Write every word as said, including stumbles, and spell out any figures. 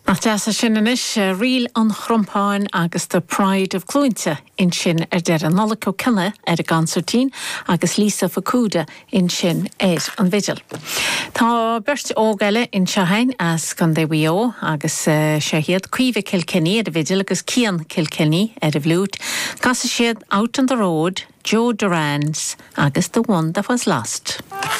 Nachteasa sin inis riil an chrompáin agus the Pride of Clúinte in sin ar deir an nolacó cinne ar a gansortín agus Lisa Facuda in sin éir an vigil. Tá bert ógaile in Seahain as gan de wio agus uh, séhiad cuive Kilkenny ar a vigil agus Cian Kilkenny ar a bhlút gas siad out on the road Joe Durans agus the one that was lost.